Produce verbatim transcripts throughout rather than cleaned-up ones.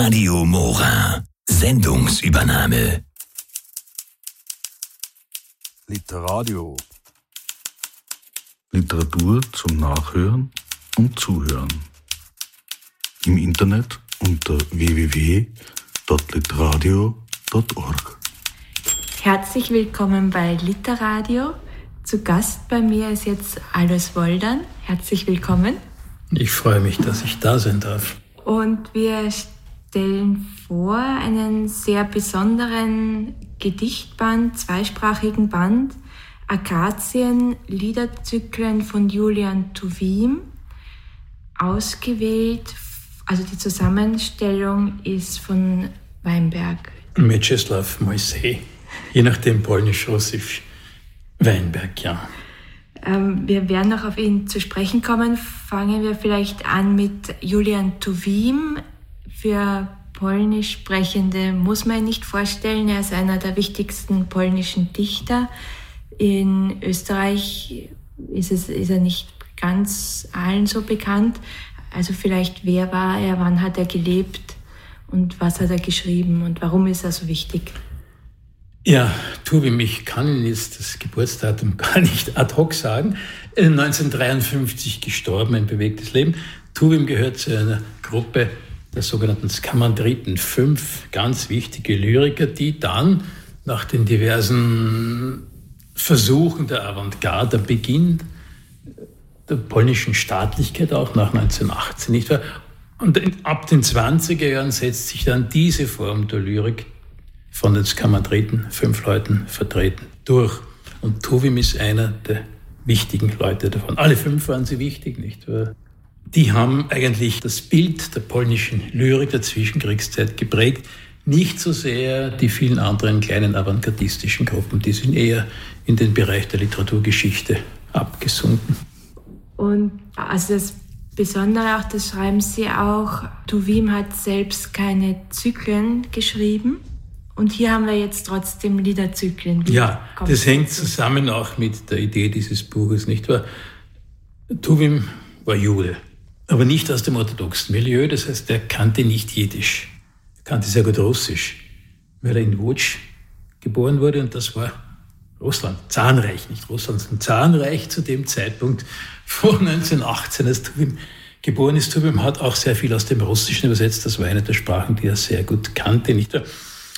Radio Mora. Sendungsübernahme. Literadio. Literatur zum Nachhören und Zuhören. Im Internet unter w w w punkt literadio punkt org. Herzlich willkommen bei Literadio. Zu Gast bei mir ist jetzt Alois Woldern. Herzlich willkommen. Ich freue mich, dass ich da sein darf. Und wir stellen vor einen sehr besonderen Gedichtband, zweisprachigen Band, Akazien, Liederzyklen von Julian Tuwim, ausgewählt, also die Zusammenstellung ist von Weinberg. Mieczysław Moisej, je nachdem polnisch, russisch, Weinberg, ja. Ähm, wir werden noch auf ihn zu sprechen kommen. Fangen wir vielleicht an mit Julian Tuwim. Für polnisch Sprechende muss man ihn nicht vorstellen. Er ist einer der wichtigsten polnischen Dichter. In Österreich ist, es, ist er nicht ganz allen so bekannt. Also vielleicht, wer war er, wann hat er gelebt und was hat er geschrieben und warum ist er so wichtig? Ja, Tuwim, ich kann jetzt das Geburtsdatum gar nicht ad hoc sagen. neunzehnhundertdreiundfünfzig gestorben, ein bewegtes Leben. Tuwim gehört zu einer Gruppe der sogenannten Skamandriten, fünf ganz wichtige Lyriker, die dann nach den diversen Versuchen der Avantgarde, der Beginn der polnischen Staatlichkeit auch nach neunzehnhundertachtzehn, nicht wahr? Und ab den zwanziger Jahren setzt sich dann diese Form der Lyrik von den Skamandriten, fünf Leuten vertreten, durch. Und Tuwim ist einer der wichtigen Leute davon. Alle fünf waren sie wichtig, nicht wahr? Die haben eigentlich das Bild der polnischen Lyrik der Zwischenkriegszeit geprägt. Nicht so sehr die vielen anderen kleinen avantgardistischen Gruppen, die sind eher in den Bereich der Literaturgeschichte abgesunken. Und also das Besondere auch, das schreiben Sie auch, Tuwim hat selbst keine Zyklen geschrieben. Und hier haben wir jetzt trotzdem Liederzyklen. Wie ja, das hängt zusammen auch mit der Idee dieses Buches, nicht wahr? Tuwim war Jude, aber nicht aus dem orthodoxen Milieu, das heißt, er kannte nicht Jiddisch. Er kannte sehr gut Russisch, weil er in Łódź geboren wurde und das war Russland, Zarenreich, nicht Russland, sondern Zarenreich zu dem Zeitpunkt vor neunzehnhundertachtzehn, als Tuwim geboren ist. Tuwim hat auch sehr viel aus dem Russischen übersetzt, das war eine der Sprachen, die er sehr gut kannte, nicht wahr?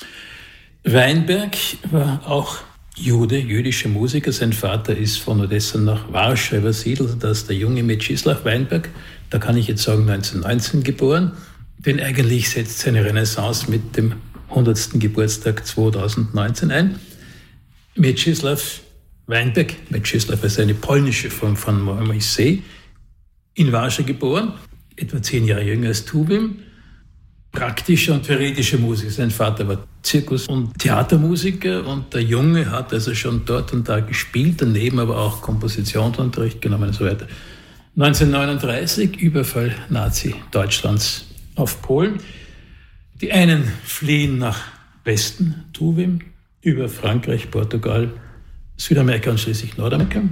Weinberg war auch Jude, jüdischer Musiker. Sein Vater ist von Odessa nach Warschau übersiedelt. Das ist der junge Mieczysław Weinberg. Da kann ich jetzt sagen, neunzehnhundertneunzehn geboren. Denn eigentlich setzt seine Renaissance mit dem hundertsten Geburtstag zweitausendneunzehn ein. Mieczysław Weinberg, Mieczysław ist eine polnische Form von Moisej, in Warschau geboren, etwa zehn Jahre jünger als Tuwim. Praktischer und theoretischer Musiker. Sein Vater war Zirkus- und Theatermusiker und der Junge hat also schon dort und da gespielt, daneben aber auch Kompositionsunterricht genommen und so weiter. neunzehnhundertneununddreißig, Überfall Nazi-Deutschlands auf Polen. Die einen fliehen nach Westen, Tuwim, über Frankreich, Portugal, Südamerika und schließlich Nordamerika.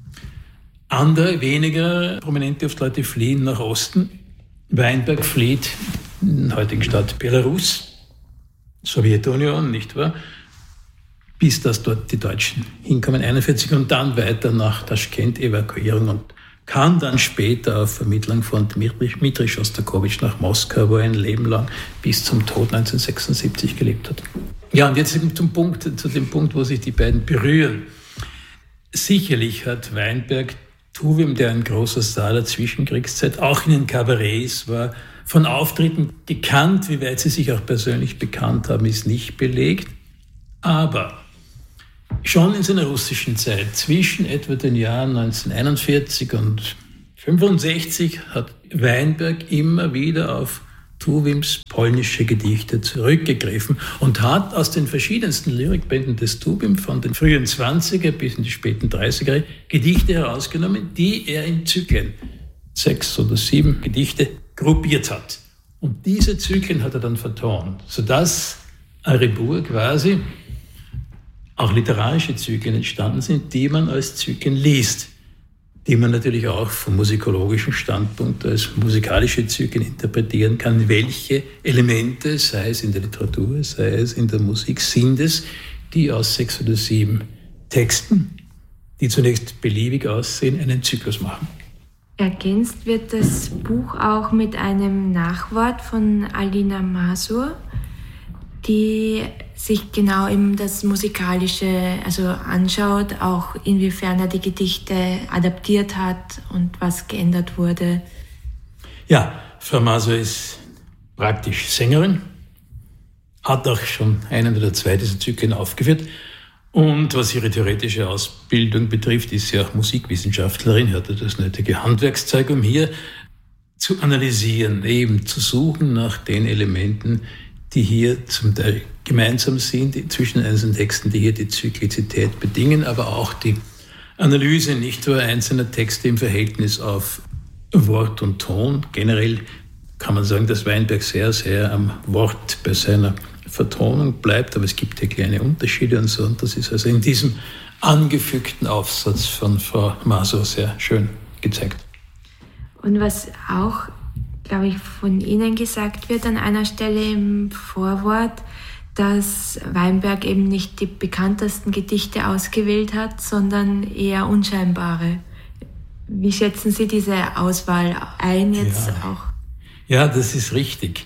Andere, weniger prominente Leute fliehen nach Osten. Weinberg flieht in der heutigen Stadt Belarus, Sowjetunion, nicht wahr? Bis dass dort die Deutschen hinkommen, einundvierzig, und dann weiter nach Taschkent, Evakuierung, und kann dann später auf Vermittlung von Dmitri, Dmitri Schostakowitsch nach Moskau, wo er ein Leben lang bis zum Tod neunzehnhundertsechsundsiebzig gelebt hat. Ja, und jetzt zum Punkt, zu dem Punkt, wo sich die beiden berühren. Sicherlich hat Weinberg Tuwim, der ein großer Star der Zwischenkriegszeit, auch in den Kabarets war, von Auftritten gekannt. Wie weit sie sich auch persönlich bekannt haben, ist nicht belegt. Aber schon in seiner russischen Zeit, zwischen etwa den Jahren neunzehnhunderteinundvierzig und fünfundsechzig, hat Weinberg immer wieder auf Tuwims polnische Gedichte zurückgegriffen und hat aus den verschiedensten Lyrikbänden des Tuwim von den frühen zwanziger bis in die späten dreißiger Gedichte herausgenommen, die er in Zyklen, sechs oder sieben Gedichte, gruppiert hat. Und diese Zyklen hat er dann vertont, sodass Aribur quasi auch literarische Zyklen entstanden sind, die man als Zyklen liest. die man natürlich auch vom musikologischen Standpunkt als musikalische Zyklen interpretieren kann. Welche Elemente, sei es in der Literatur, sei es in der Musik, sind es, die aus sechs oder sieben Texten, die zunächst beliebig aussehen, einen Zyklus machen. Ergänzt wird das Buch auch mit einem Nachwort von Alina Masur, die sich genau eben das Musikalische also anschaut, auch inwiefern er die Gedichte adaptiert hat und was geändert wurde. Ja, Frau Masur ist praktisch Sängerin, hat auch schon einen oder zwei dieser Zyklen aufgeführt. Und was ihre theoretische Ausbildung betrifft, ist sie auch Musikwissenschaftlerin, hatte das nötige Handwerkszeug, um hier zu analysieren, eben zu suchen nach den Elementen, die hier zum Teil gemeinsam sind, zwischen einzelnen Texten, die hier die Zyklizität bedingen, aber auch die Analyse nicht nur einzelner Texte im Verhältnis auf Wort und Ton. Generell kann man sagen, dass Weinberg sehr, sehr am Wort bei seiner Vertonung bleibt, aber es gibt ja kleine Unterschiede und so. Und das ist also in diesem angefügten Aufsatz von Frau Masur sehr schön gezeigt. Und was auch, glaube ich, von Ihnen gesagt wird an einer Stelle im Vorwort, dass Weinberg eben nicht die bekanntesten Gedichte ausgewählt hat, sondern eher unscheinbare. Wie schätzen Sie diese Auswahl ein jetzt ja. auch? Ja, das ist richtig.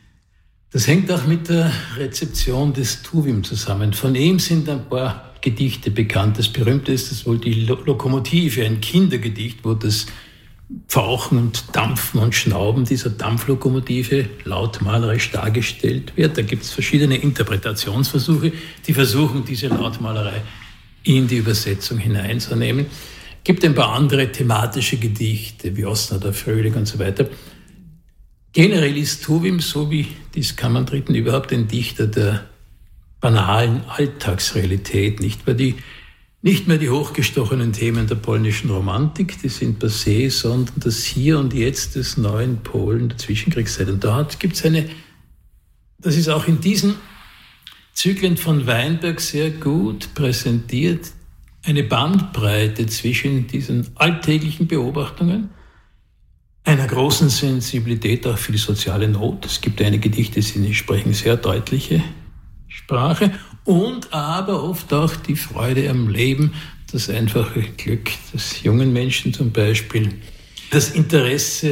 Das hängt auch mit der Rezeption des Tuwim zusammen. Von ihm sind ein paar Gedichte bekannt. Das berühmte ist das wohl die Lokomotive, ein Kindergedicht, wo das Pfauchen und Dampfen und Schnauben dieser Dampflokomotive lautmalerisch dargestellt wird. Da gibt es verschiedene Interpretationsversuche, die versuchen, diese Lautmalerei in die Übersetzung hineinzunehmen. Es gibt ein paar andere thematische Gedichte, wie Osna der Frühling und so weiter. Generell ist Tuwim, so wie die Skamandriten, überhaupt ein Dichter der banalen Alltagsrealität, nicht mehr die, nicht mehr die hochgestochenen Themen der polnischen Romantik, die sind passé, sondern das Hier und Jetzt des neuen Polen der Zwischenkriegszeit. Und dort gibt es eine, das ist auch in diesen Zyklen von Weinberg sehr gut präsentiert, eine Bandbreite zwischen diesen alltäglichen Beobachtungen, einer großen Sensibilität auch für die soziale Not. Es gibt einige Gedichte, die sprechen sehr deutliche Sprache und aber oft auch die Freude am Leben, das einfache Glück des jungen Menschen zum Beispiel, das Interesse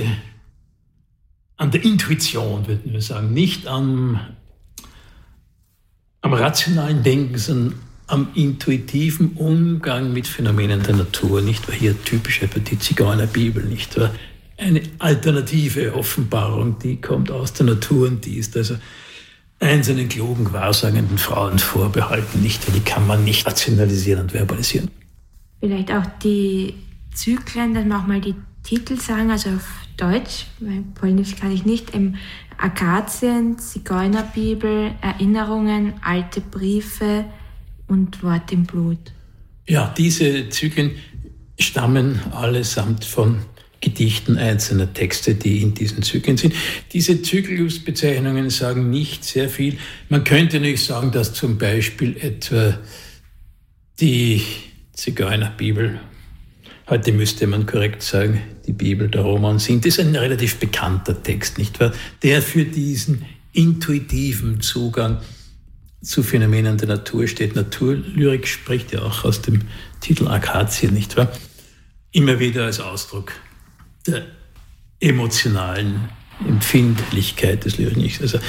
an der Intuition, würden wir sagen, nicht am, am rationalen Denken, sondern am intuitiven Umgang mit Phänomenen der Natur, nicht wahr? Hier typisch etwa die Zigeunerbibel, nicht wahr? Eine alternative Offenbarung, die kommt aus der Natur und die ist also einzelnen klugen, wahrsagenden Frauen vorbehalten, nicht, die kann man nicht rationalisieren und verbalisieren. Vielleicht auch die Zyklen, dass wir auch mal die Titel sagen, also auf Deutsch, weil Polnisch kann ich nicht, im Akazien, Zigeunerbibel, Erinnerungen, alte Briefe und Wort im Blut. Ja, diese Zyklen stammen allesamt von Gedichten einzelner Texte, die in diesen Zyklen sind. Diese Zyklusbezeichnungen sagen nicht sehr viel. Man könnte nicht sagen, dass zum Beispiel etwa die Zigeunerbibel, heute müsste man korrekt sagen, die Bibel der Roma und Sinti, ist ein relativ bekannter Text, nicht wahr? Der für diesen intuitiven Zugang zu Phänomenen der Natur steht. Naturlyrik spricht ja auch aus dem Titel Akazien, nicht wahr? Immer wieder als Ausdruck der emotionalen Empfindlichkeit des Lyriks. Also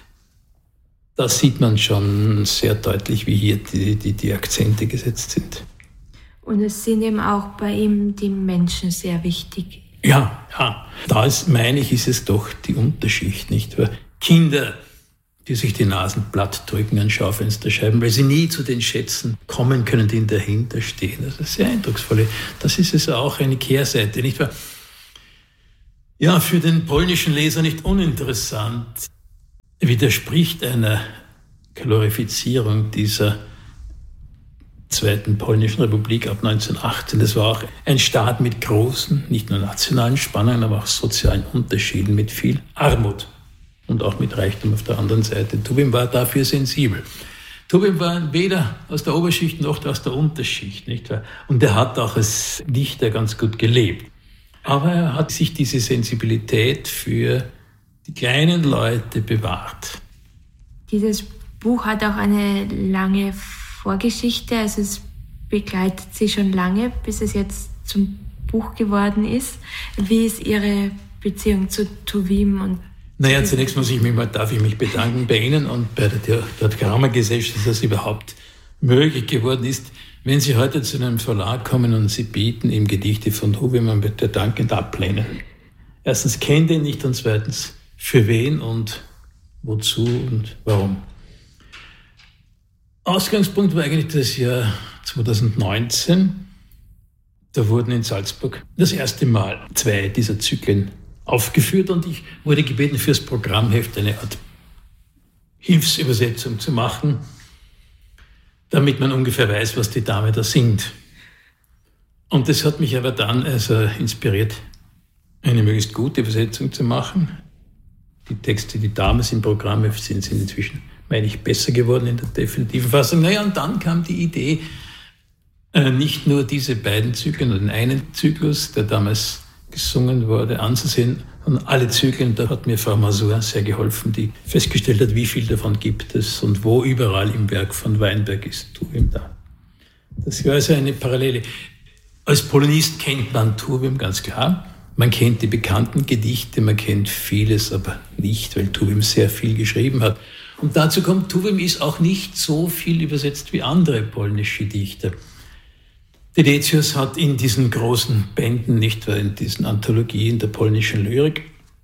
da sieht man schon sehr deutlich, wie hier die, die, die Akzente gesetzt sind. Und es sind eben auch bei ihm die Menschen sehr wichtig. Ja, ja. Da ist, meine ich, ist es doch die Unterschicht, nicht wahr? Kinder, die sich die Nasen platt drücken an Schaufensterscheiben, weil sie nie zu den Schätzen kommen können, die dahinter stehen. Das ist sehr eindrucksvoll. Das ist es auch eine Kehrseite, nicht wahr? Ja, für den polnischen Leser nicht uninteressant, widerspricht einer Glorifizierung dieser Zweiten Polnischen Republik ab neunzehnhundertachtzehn. Das war auch ein Staat mit großen, nicht nur nationalen Spannungen, aber auch sozialen Unterschieden, mit viel Armut und auch mit Reichtum auf der anderen Seite. Tuwim war dafür sensibel. Tuwim war weder aus der Oberschicht noch aus der Unterschicht, nicht wahr? Und er hat auch als Dichter ganz gut gelebt. Aber er hat sich diese Sensibilität für die kleinen Leute bewahrt. Dieses Buch hat auch eine lange Vorgeschichte, also es begleitet sie schon lange, bis es jetzt zum Buch geworden ist. Wie ist Ihre Beziehung zu Tuwim? Und naja, zunächst muss ich mich mal, darf ich mich bedanken bei Ihnen und bei der Theaterkammergesellschaft, dass das überhaupt möglich geworden ist. Wenn Sie heute zu einem Verlag kommen und Sie bieten ihm Gedichte von Tuwim, man wird der dankend ablehnen. Erstens kennt ihn nicht und zweitens für wen und wozu und warum. Ausgangspunkt war eigentlich das Jahr zweitausendneunzehn. Da wurden in Salzburg das erste Mal zwei dieser Zyklen aufgeführt und ich wurde gebeten, fürs Programmheft eine Art Hilfsübersetzung zu machen, damit man ungefähr weiß, was die Dame da singt. Und das hat mich aber dann also inspiriert, eine möglichst gute Übersetzung zu machen. Die Texte, die damals im Programmheft sind, sind inzwischen, meine ich, besser geworden in der definitiven Fassung. Naja, und dann kam die Idee, nicht nur diese beiden Zyklen oder den einen Zyklus, der damals gesungen wurde, anzusehen, sondern alle Zyklen. Da hat mir Frau Masur sehr geholfen, die festgestellt hat, wie viel davon gibt es und wo überall im Werk von Weinberg ist Tuwim da. Das war also eine Parallele. Als Polonist kennt man Tuwim ganz klar. Man kennt die bekannten Gedichte, man kennt vieles, aber nicht, weil Tuwim sehr viel geschrieben hat. Und dazu kommt, Tuwim ist auch nicht so viel übersetzt wie andere polnische Dichter. Dedecius hat in diesen großen Bänden, nicht wahr, in diesen Anthologien der polnischen Lyrik,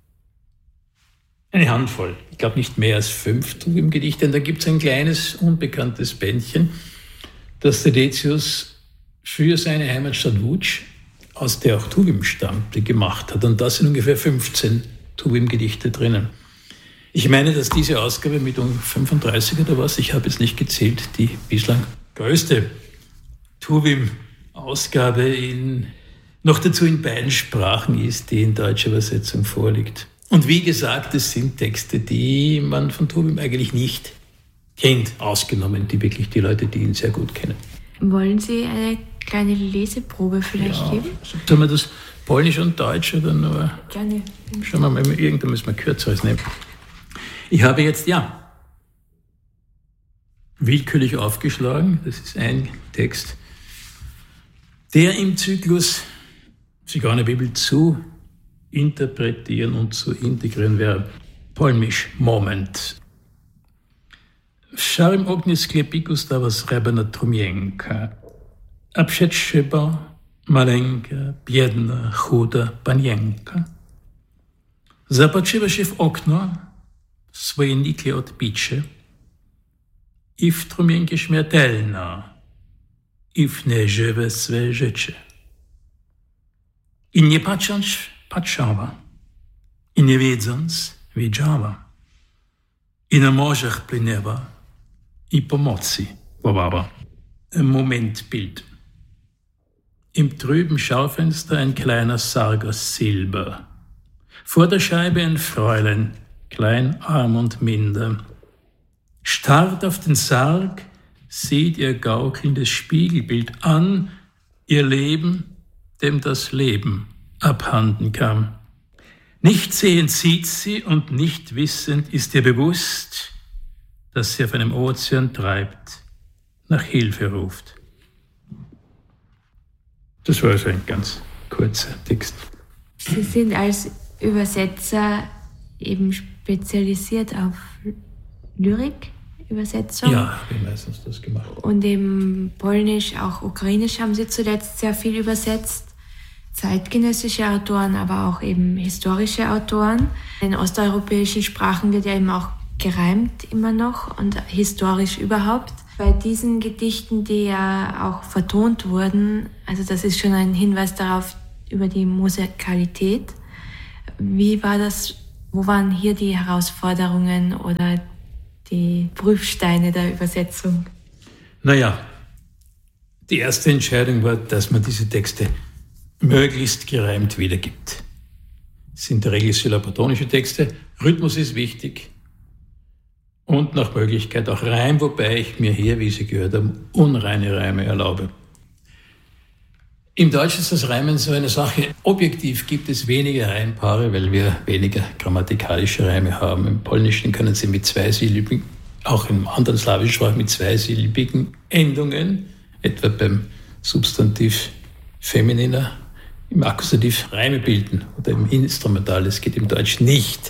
eine Handvoll, ich glaube nicht mehr als fünf Tuwim-Gedichte. Und da gibt es ein kleines, unbekanntes Bändchen, das Dedecius für seine Heimatstadt Łódź, aus der auch Tuwim stammte, gemacht hat. Und da sind ungefähr fünfzehn Tuwim-Gedichte drinnen. Ich meine, dass diese Ausgabe mit um fünfunddreißig oder was, ich habe jetzt nicht gezählt, die bislang größte Tuwim Ausgabe in, noch dazu in beiden Sprachen ist, die in deutscher Übersetzung vorliegt. Und wie gesagt, es sind Texte, die man von Tuwim eigentlich nicht kennt, ausgenommen die wirklich die Leute, die ihn sehr gut kennen. Wollen Sie eine kleine Leseprobe vielleicht ja, geben? Sollen wir das Polnisch und Deutsch oder nur? Gerne. Schauen wir mal, irgendwann müssen wir kürzeres nehmen. Ich habe jetzt, ja, willkürlich aufgeschlagen, das ist ein Text, der im Zyklus Zigeuner Bibel zu interpretieren und zu integrieren wäre. Polnisch Moment. Szarym ognie sklepiku stała srebrna trumienka, a przed szybą maleńka, biedna, chuda panienka. Zapatrzyła się w okno, w swoje nikłe odbicie i w trumienkę śmiertelna, i w nieżywe swe życie. I nie patrząc, patrzała, i nie wiedząc, wiedziała. I na morzach płynęła, i pomocy wołała. Ein Momentbild. Im trüben Schaufenster ein kleiner Sarg aus Silber. Vor der Scheibe ein Fräulein, klein, arm und minder. Starrt auf den Sarg, sieht ihr gaukelndes Spiegelbild an, ihr Leben, dem das Leben abhanden kam. Nicht sehend sieht sie und nicht wissend ist ihr bewusst, dass sie auf einem Ozean treibt, nach Hilfe ruft. Das war also ein ganz kurzer Text. Sie sind als Übersetzer eben spezialisiert auf Lyrik? Übersetzung. Ja, habe ich meistens das gemacht. Und im Polnisch, auch Ukrainisch haben Sie zuletzt sehr viel übersetzt. Zeitgenössische Autoren, aber auch eben historische Autoren. In osteuropäischen Sprachen wird ja eben auch gereimt immer noch und historisch überhaupt. Bei diesen Gedichten, die ja auch vertont wurden, also das ist schon ein Hinweis darauf über die Musikalität. Wie war das, wo waren hier die Herausforderungen oder die Prüfsteine der Übersetzung? Naja, die erste Entscheidung war, dass man diese Texte möglichst gereimt wiedergibt. Es sind in der Regel syllabotonische Texte. Rhythmus ist wichtig. und nach Möglichkeit auch Reim, wobei ich mir hier, wie Sie gehört haben, unreine Reime erlaube. Im Deutschen ist das Reimen so eine Sache. Objektiv gibt es weniger Reimpaare, weil wir weniger grammatikalische Reime haben. Im Polnischen können Sie mit zweisilbigen, auch im anderen slawischen Sprachen mit zweisilbigen Endungen, etwa beim Substantiv femininer, im Akkusativ Reime bilden oder im Instrumental. Das geht im Deutschen nicht.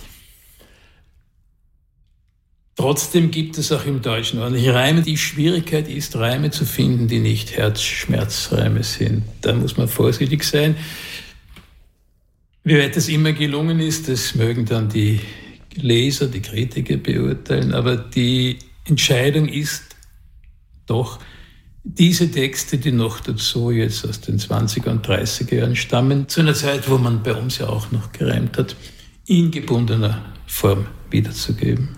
Trotzdem gibt es auch im Deutschen ordentliche Reime. Die Schwierigkeit ist, Reime zu finden, die nicht Herzschmerzreime sind. Da muss man vorsichtig sein. Wie weit das immer gelungen ist, das mögen dann die Leser, die Kritiker beurteilen. Aber die Entscheidung ist doch, diese Texte, die noch dazu jetzt aus den zwanziger und dreißiger Jahren stammen, zu einer Zeit, wo man bei uns ja auch noch gereimt hat, in gebundener Form wiederzugeben.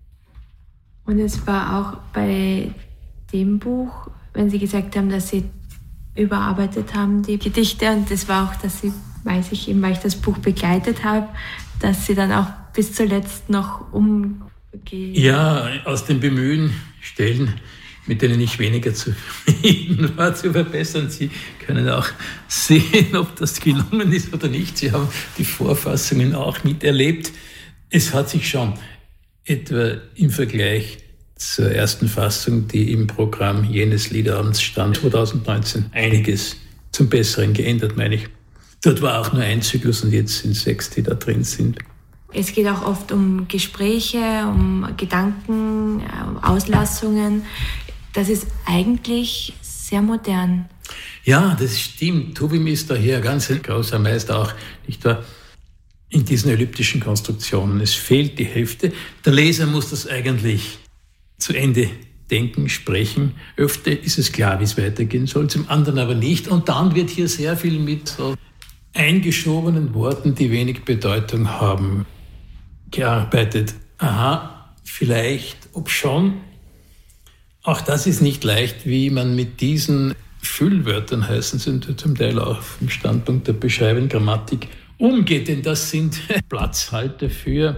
Und es war auch bei dem Buch, wenn Sie gesagt haben, dass Sie überarbeitet haben, die Gedichte, und das war auch, dass Sie, weiß ich eben, weil ich das Buch begleitet habe, dass Sie dann auch bis zuletzt noch umgehen. Ja, aus dem Bemühen, Stellen, mit denen ich weniger zufrieden war, zu verbessern. Sie können auch sehen, ob das gelungen ist oder nicht. Sie haben die Vorfassungen auch miterlebt. Es hat sich schon etwa im Vergleich zur ersten Fassung, die im Programm jenes Liederabends stand, zweitausendneunzehn, einiges zum Besseren geändert, meine ich. Dort war auch nur ein Zyklus und jetzt sind sechs, die da drin sind. Es geht auch oft um Gespräche, um Gedanken, Auslassungen. Das ist eigentlich sehr modern. Ja, das stimmt. Tuwim ist daher ganz ein großer Meister auch, nicht wahr? In diesen elliptischen Konstruktionen. Es fehlt die Hälfte. Der Leser muss das eigentlich zu Ende denken, sprechen. Öfter ist es klar, wie es weitergehen soll, zum anderen aber nicht. Und dann wird hier sehr viel mit so eingeschobenen Worten, die wenig Bedeutung haben, gearbeitet. Aha, vielleicht, ob schon. Auch das ist nicht leicht, wie man mit diesen Füllwörtern, heißen sie zum Teil auch vom Standpunkt der beschreibenden Grammatik, umgeht, denn das sind Platzhalter für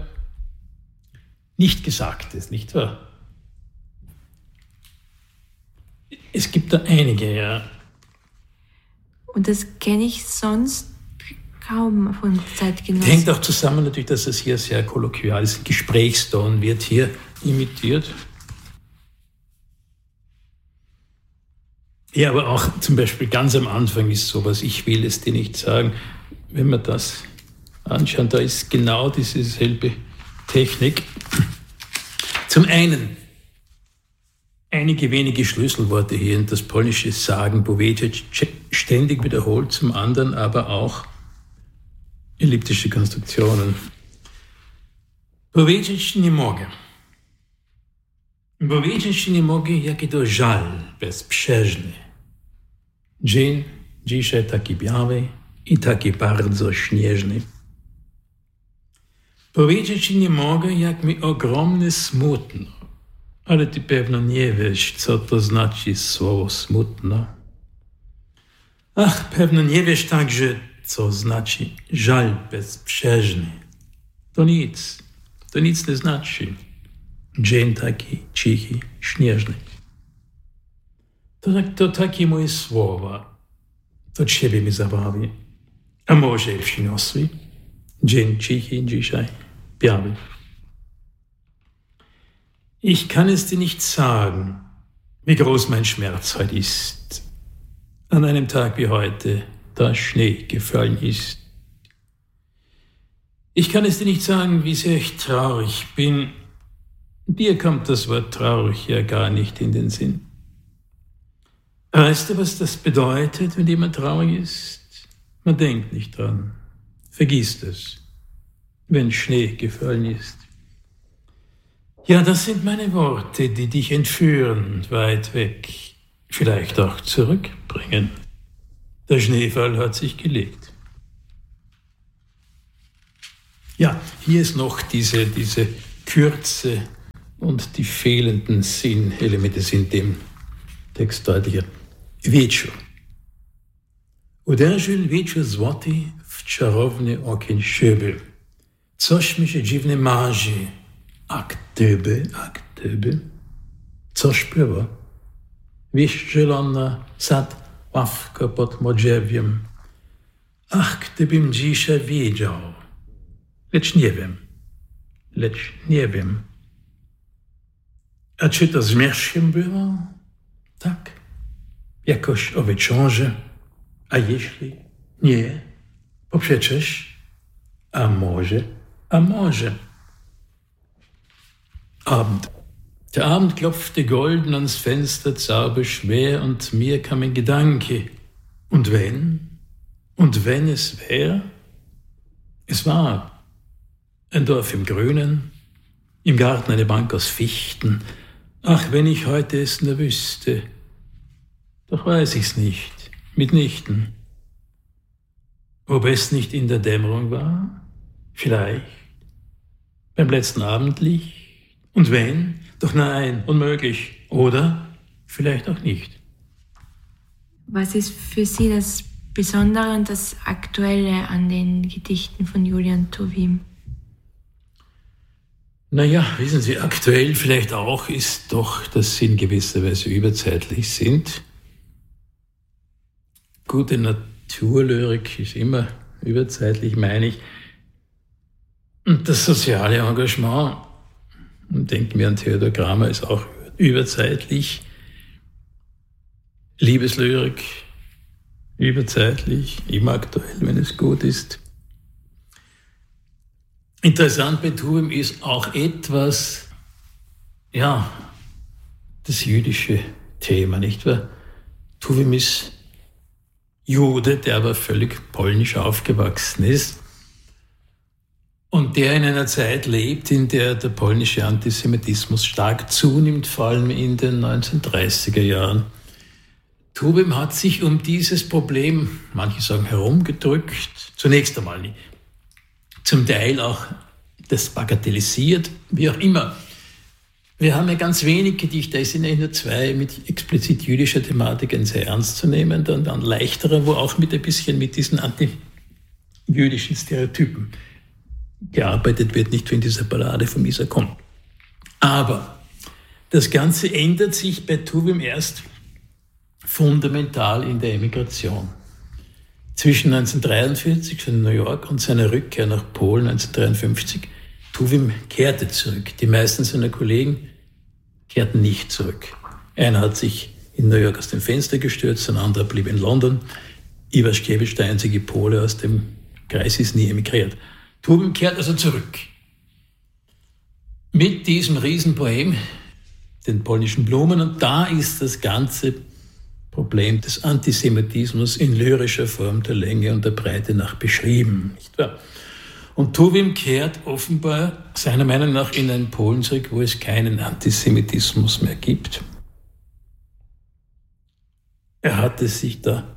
Nicht-Gesagtes, nicht wahr? Es gibt da einige, ja. Und das kenne ich sonst kaum von Zeitgenossen. Hängt auch zusammen natürlich, dass es hier sehr kolloquial ist. Gesprächston wird hier imitiert. Ja, aber auch zum Beispiel ganz am Anfang ist sowas, ich will es dir nicht sagen. Wenn wir das anschauen, da ist genau dieselbe Technik. Zum einen einige wenige Schlüsselworte hier in das polnische Sagen, Powiedzieć, ständig wiederholt, zum anderen aber auch elliptische Konstruktionen. Powiedzieć nie mogę. Powiedzieć nie mogę, jaki to żal bezbrzeżny. Dzień dzisiaj taki biały i taki bardzo śnieżny. Powiedzieć nie mogę, jak mi ogromny smutno, ale ty pewno nie wiesz, co to znaczy słowo smutno. Ach, pewno nie wiesz także, co znaczy żal bezbrzeżny. To nic, to nic nie znaczy. Dzień taki cichy, śnieżny. To, to takie moje słowa, to ciebie mi zabawi. A może przyniosły dzień cichy dzisiaj biały. Ich kann es dir nicht sagen, wie groß mein Schmerz heute ist. An einem Tag wie heute, da Schnee gefallen ist. Ich kann es dir nicht sagen, wie sehr ich traurig bin. Dir kommt das Wort traurig ja gar nicht in den Sinn. Weißt du, was das bedeutet, wenn jemand traurig ist? Man denkt nicht dran, vergisst es, wenn Schnee gefallen ist. Ja, das sind meine Worte, die dich entführen, weit weg, vielleicht auch zurückbringen. Der Schneefall hat sich gelegt. Ja, hier ist noch diese, diese Kürze und die fehlenden Sinnelemente sind dem Text deutlicher. Wieczór. Uderzył wieczór złoty w czarowny ogień szyby. Coś mi się dziwnie marzy, a gdyby, a tebe, zerspürbar. Wiszczelona sad ławka pod modziewiem. Ach, gdybym dzisiaj wiedział. Lecz nie wiem. Lecz nie wiem. A czy to zmierzchem było? Tak. Jakoś o wieczorze. A jeśli nie, bo przecież, a może, a może. Abend. Der Abend klopfte golden ans Fenster, zauberschwer, und mir kam ein Gedanke. Und wenn? Und wenn es wäre? Es war ein Dorf im Grünen, im Garten eine Bank aus Fichten. Ach, wenn ich heute es nur wüsste. Doch weiß ich's nicht, mitnichten. Ob es nicht in der Dämmerung war? Vielleicht. Beim letzten Abendlicht? Und wenn? Doch nein, unmöglich. Oder vielleicht auch nicht. Was ist für Sie das Besondere und das Aktuelle an den Gedichten von Julian Tuwim? Naja, wissen Sie, aktuell vielleicht auch ist doch, dass sie in gewisser Weise überzeitlich sind. Gute Naturlyrik ist immer überzeitlich, meine ich. Und das soziale Engagement, denken wir an Theodor Kramer, ist auch überzeitlich. Liebeslyrik, überzeitlich, immer aktuell, wenn es gut ist. Interessant bei Tuwim ist auch etwas, ja, das jüdische Thema, nicht wahr? Tuwim ist Jude, der aber völlig polnisch aufgewachsen ist und der in einer Zeit lebt, in der der polnische Antisemitismus stark zunimmt, vor allem in den neunzehnhundertdreißiger Jahren. Tuwim hat sich um dieses Problem, manche sagen herumgedrückt, zunächst einmal nicht. Zum Teil auch das bagatellisiert, wie auch immer. Wir haben ja ganz wenig Gedichte, es sind ja nur zwei mit explizit jüdischer Thematik, ein sehr ernstzunehmender und dann leichterer, wo auch mit ein bisschen mit diesen anti-jüdischen Stereotypen gearbeitet wird, nicht wie in dieser Ballade von Misa kommt. Aber das Ganze ändert sich bei Tuwim erst fundamental in der Emigration. Zwischen neunzehnhundertdreiundvierzig in New York und seiner Rückkehr nach Polen neunzehnhundertdreiundfünfzig, Tuwim kehrte zurück. Die meisten seiner Kollegen kehrten nicht zurück. Einer hat sich in New York aus dem Fenster gestürzt, ein anderer blieb in London. Iwaschkiewicz, der einzige Pole aus dem Kreis, ist nie emigriert. Tuwim kehrt also zurück. Mit diesem Riesenpoem, den polnischen Blumen, und da ist das ganze Problem des Antisemitismus in lyrischer Form der Länge und der Breite nach beschrieben, nicht wahr? Und Tuwim kehrt offenbar seiner Meinung nach in ein Polen zurück, wo es keinen Antisemitismus mehr gibt. Er hatte sich da,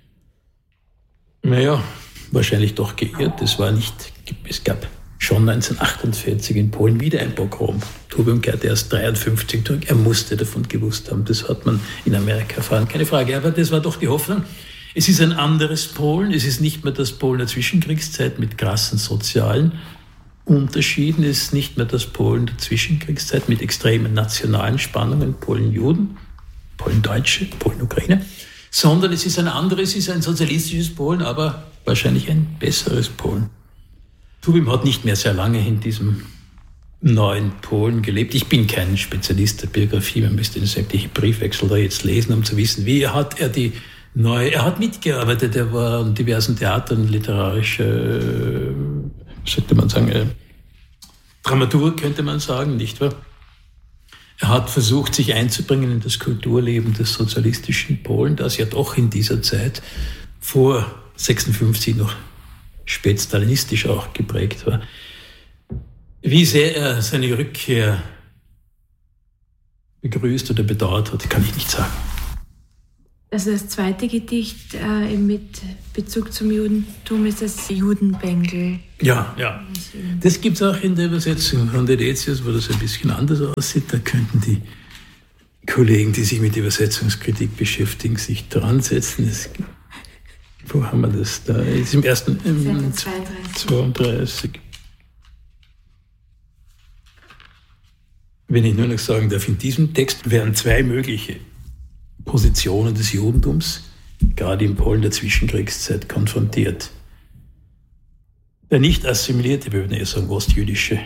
naja, wahrscheinlich doch geirrt. Es war nicht, es gab schon neunzehnhundertachtundvierzig in Polen wieder ein Pogrom. Tuwim kehrte erst neunzehnhundertdreiundfünfzig zurück. Er musste davon gewusst haben. Das hat man in Amerika erfahren, keine Frage. Aber das war doch die Hoffnung. Es ist ein anderes Polen. Es ist nicht mehr das Polen der Zwischenkriegszeit mit krassen sozialen Unterschieden. Es ist nicht mehr das Polen der Zwischenkriegszeit mit extremen nationalen Spannungen, Polen-Juden, Polen-Deutsche, Polen-Ukraine. Sondern es ist ein anderes, es ist ein sozialistisches Polen, aber wahrscheinlich ein besseres Polen. Tuwim hat nicht mehr sehr lange in diesem neuen Polen gelebt. Ich bin kein Spezialist der Biografie, man müsste sämtliche Briefwechsel da jetzt lesen, um zu wissen, wie hat er die neue, er hat mitgearbeitet, er war an diversen Theatern literarischer, wie sollte man sagen, äh, Dramaturg könnte man sagen, nicht wahr? Er hat versucht, sich einzubringen in das Kulturleben des sozialistischen Polen, das ja doch in dieser Zeit vor sechsundfünfzig noch spätstalinistisch auch geprägt war. Wie sehr er seine Rückkehr begrüßt oder bedauert hat, kann ich nicht sagen. Also das zweite Gedicht äh, mit Bezug zum Judentum ist das Judenbengel. Ja, ja. Das gibt es auch in der Übersetzung von Dedetius, wo das ein bisschen anders aussieht. Da könnten die Kollegen, die sich mit Übersetzungskritik beschäftigen, sich dran setzen. Es gibt, wo haben wir das? Da ist im ersten im zweiunddreißig. wenn ich nur noch sagen darf, in diesem Text werden zwei mögliche Positionen des Judentums, gerade in Polen der Zwischenkriegszeit, konfrontiert. Der nicht assimilierte, wir würden eher sagen ostjüdische,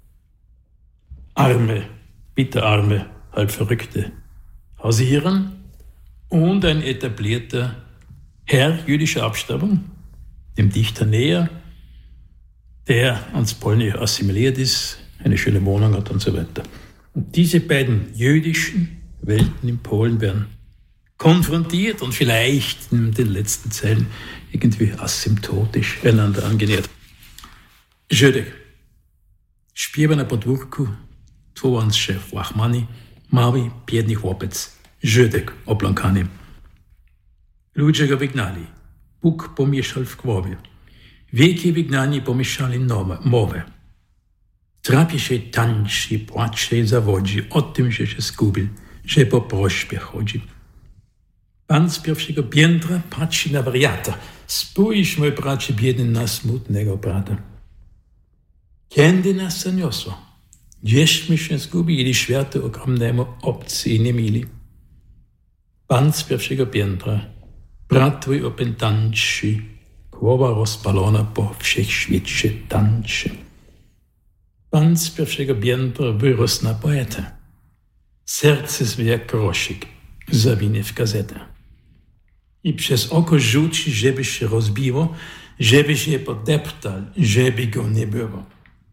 arme, bitterarme, halb verrückte Hausierer und ein etablierter Herr jüdischer Abstammung, dem Dichter Näher, der ans Polnische assimiliert ist, eine schöne Wohnung hat und so weiter. Und diese beiden jüdischen Welten in Polen werden konfrontiert und vielleicht in den letzten Zeilen irgendwie asymptotisch einander angenähert. Żydek. Śpiewa na podwórku twołącze łachmani, mały, biedny chłopiec, Żydek opląkany. Ludzie go wygnali. Bóg pomieszał w głowie. Wieki wygnani pomieszali nowe, mowę. Trapie się, tańczy, płacze i zawodzi o tym, że się zgubił, że po prośbie chodzi. Pan z pierwszego piętra patrzy na wariata. Spójrz, mój bracie biedny, na smutnego brata. Kiedy nas zaniosło? Gdzieśmy się zgubili, światu ogromnemu obcy i niemili. Pan z pierwszego piętra, brat twój opętańczy, głowa rozpalona po wszechświecie tańczy. Pan z pierwszego piętra wyrósł na poetę. Serce swe jak groszyk zawinie w gazetę. I przez oko rzuci, żeby się rozbiło, żeby się podeptał, żeby go nie było.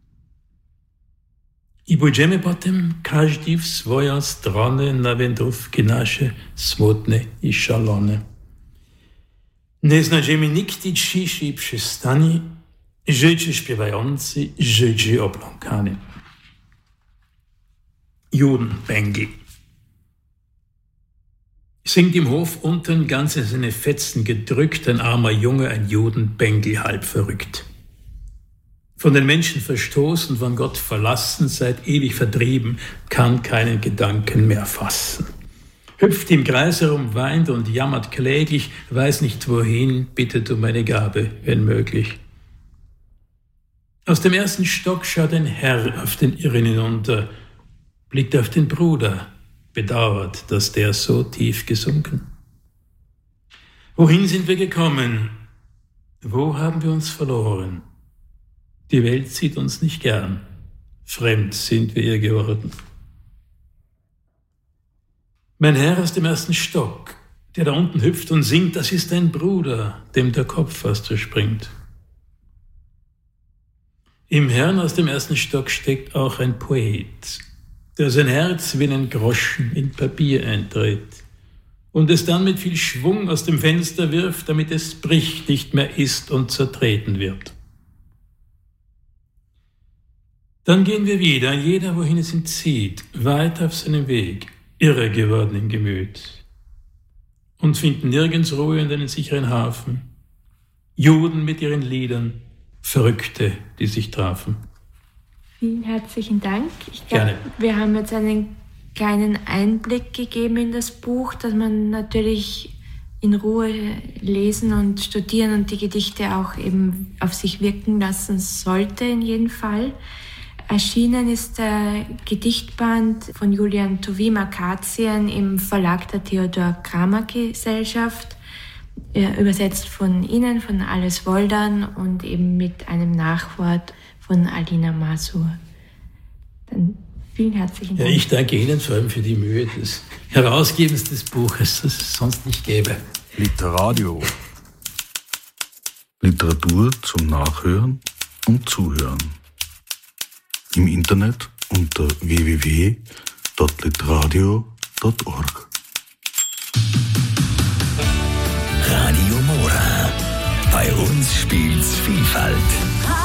I pójdziemy potem każdy w swoją stronę na wędrówki nasze smutne i szalone. Nie znajdziemy nigdy ciszy i przystani, Żydzi śpiewający, Żydzi opląkani. Judenbengel. Singt im Hof unten ganz in seine Fetzen gedrückt, ein armer Junge, ein Judenbengel, halb verrückt. Von den Menschen verstoßen, von Gott verlassen, seit ewig vertrieben, kann keinen Gedanken mehr fassen. Hüpft im Kreis herum, weint und jammert kläglich, weiß nicht wohin, bittet um eine Gabe, wenn möglich. Aus dem ersten Stock schaut ein Herr auf den Irren hinunter, blickt auf den Bruder, bedauert, dass der so tief gesunken. Wohin sind wir gekommen? Wo haben wir uns verloren? Die Welt sieht uns nicht gern, fremd sind wir ihr geworden. Mein Herr aus dem ersten Stock, der da unten hüpft und singt, das ist ein Bruder, dem der Kopf fast zerspringt. Im Herrn aus dem ersten Stock steckt auch ein Poet, der sein Herz wie einen Groschen in Papier eindreht und es dann mit viel Schwung aus dem Fenster wirft, damit es bricht, nicht mehr ist und zertreten wird. Dann gehen wir wieder, jeder wohin es ihn zieht, weit auf seinem Weg, irre geworden im Gemüt und finden nirgends Ruhe und einen sicheren Hafen. Juden mit ihren Liedern, Verrückte, die sich trafen. Vielen herzlichen Dank. Ich Gerne. glaube, wir haben jetzt einen kleinen Einblick gegeben in das Buch, das man natürlich in Ruhe lesen und studieren und die Gedichte auch eben auf sich wirken lassen sollte in jedem Fall. Erschienen ist der Gedichtband von Julian Tuwim Akazien im Verlag der Theodor Kramer Gesellschaft, übersetzt von Ihnen, von Alice Woldern und eben mit einem Nachwort von Alina Masur. Dann vielen herzlichen Dank. Ja, ich danke Ihnen vor allem für die Mühe des Herausgebens des Buches, das es sonst nicht gäbe. Literadio. Literatur zum Nachhören und Zuhören. Im Internet unter w w w punkt literadio punkt org. Radio Mora. Bei uns spielt's Vielfalt.